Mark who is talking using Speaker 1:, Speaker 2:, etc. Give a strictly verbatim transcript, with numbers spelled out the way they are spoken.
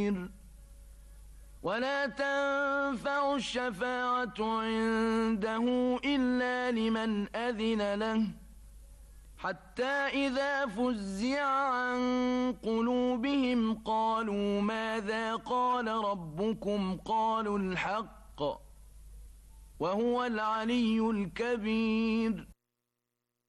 Speaker 1: ولا تنفع الشفاعة عنده إلا لمن أذن له حتى إذا فزع عن قلوبهم قالوا ماذا قال ربكم قالوا الحق وهو العلي الكبير.